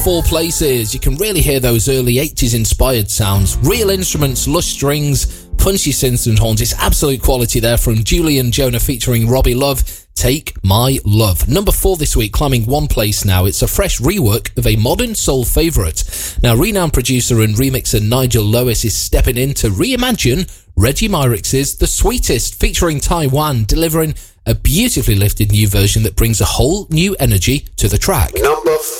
4 places. You can really hear those early 80s inspired sounds. Real instruments, lush strings, punchy synths and horns. It's absolute quality there from Julian Jonah featuring Robbie Love. Take My Love. Number 4 this week, climbing 1 place now. It's a fresh rework of a modern soul favourite. Now, renowned producer and remixer Nigel Lewis is stepping in to reimagine Reggie Myrix's The Sweetest, featuring Taiwan, delivering a beautifully lifted new version that brings a whole new energy to the track. Number